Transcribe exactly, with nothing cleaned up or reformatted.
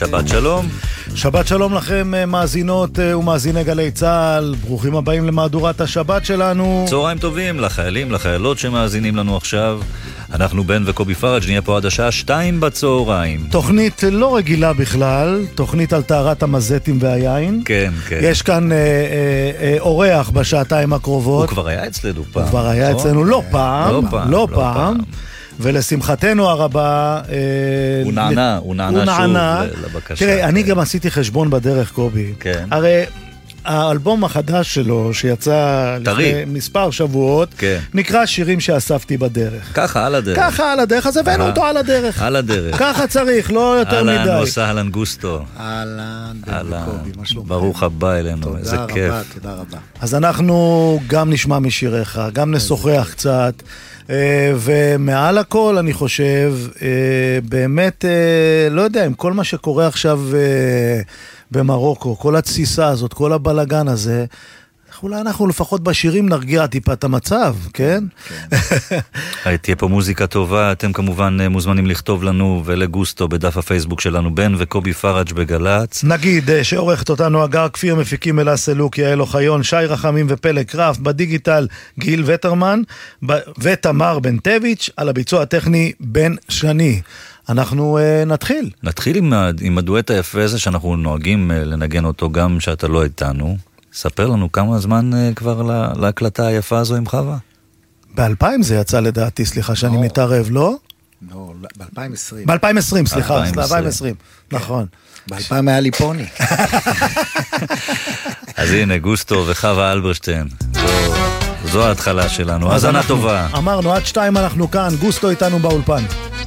שבת שלום. שבת שלום לכם מאזינות ומאזיני גלי צהל, ברוכים הבאים למהדורת השבת שלנו. צהריים טובים לחיילים, לחיילות שמאזינים לנו עכשיו. אנחנו בן וקובי פרג' נהיה פה עד השעה שתיים בצהריים. תוכנית לא רגילה בכלל, תוכנית על טהרת המזטים והיין. כן, כן. יש כאן אה, אה, אה, אורח בשעתיים הקרובות. הוא כבר היה אצלנו פעם. הוא כבר היה אצלנו לא פעם, לא פעם, לא פעם. ולשמחתנו הרבה הוא נענה, הוא נענה שוב לבקשה. תראה, אני גם עשיתי חשבון בדרך, קובי. כן. הרי האלבום החדש שלו שיצא לפני מספר שבועות, כן. נקרא שירים שאספתי בדרך. ככה על הדרך. ככה על הדרך, אז הבאנו אותו על הדרך. על הדרך. ככה צריך, לא יותר מדי. אהלן וסהלן גוסטו. אהלן, קובי, מה שלומך? ברוך הבא אלינו, איזה כיף. תודה רבה, תודה רבה. אז אנחנו גם נשמע משיריך, גם נשוחח קצת, ומעל הכל אני חושב, באמת, לא יודע, עם כל מה שקורה עכשיו במרוקו, כל התסיסה הזאת, כל הבלגן הזה, אולי אנחנו לפחות בשירים נרגיע טיפה את המצב, כן? כן. תהיה פה מוזיקה טובה, אתם כמובן מוזמנים לכתוב לנו ולגוסטו בדף הפייסבוק שלנו, בן וקובי פרג' בגלץ. נגיד שעורכת אותנו אגר כפיר, מפיקים אלה סלוק, יעל אוחיון, שי רחמים ופלג קראפט, בדיגיטל גיל וטרמן ותמר בן טביץ', על הביצוע הטכני בן שני. אנחנו uh, נתחיל. נתחיל עם, עם הדואט היפה הזה שאנחנו נוהגים uh, לנגן אותו גם שאתה לא איתנו. ספר לנו כמה זמן uh, כבר לה, להקלטה היפה הזו עם חווה. ב-אלפיים זה יצא לדעתי, סליחה שאני לא. מתערב, לא? לא, ב-אלפיים ועשרים. ב-אלפיים ועשרים, סליחה, ב-אלפיים ועשרים, נכון. ב-אלפיים היה לי פוני. אז הנה, גוסטו וחווה אלברשטיין. זו, זו ההתחלה שלנו. האזנה טובה. אמרנו, עד שתיים אנחנו כאן, גוסטו איתנו באולפן.